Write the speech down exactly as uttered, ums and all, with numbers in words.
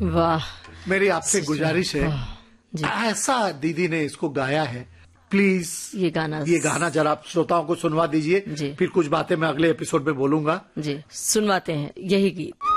वाह, मेरी आपसे गुजारिश है, ऐसा दीदी ने इसको गाया है, प्लीज ये गाना ये गाना जरा आप श्रोताओं को सुनवा दीजिए। फिर कुछ बातें मैं अगले एपिसोड में बोलूंगा। जी, सुनवाते हैं यही गीत।